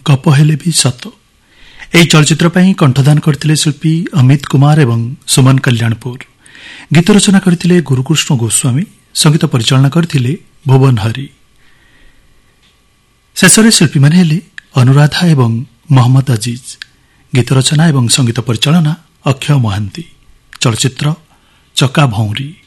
गप हेले भी सत ଏହି ଚଳଚ୍ଚିତ୍ର ପାଇଁ କଣ୍ଠଦାନ କରିଥିଲେ ଶିଳ୍ପୀ ଅମିତ କୁମାର ଏବଂ ସୁମନ କଲ୍ୟାଣପୁର। ଗୀତ ରଚନା କରିଥିଲେ ଗୁରୁକୃଷ୍ଣ ଗୋସ୍ୱାମୀ, ସଙ୍ଗୀତ ପରିଚାଳନା କରିଥିଲେ ଭୁବନ ହରି। ଶେଷରେ ଶିଳ୍ପୀମାନେ ହେଲେ ଅନୁରାଧା ଏବଂ ମହମ୍ମଦ ଅଜିଜ। ଗୀତ ରଚନା ଏବଂ ସଙ୍ଗୀତ ପରିଚାଳନା ଅକ୍ଷୟ ମହାନ୍ତି। ଚଳଚ୍ଚିତ୍ର ଚକା ଭଉଁରୀ।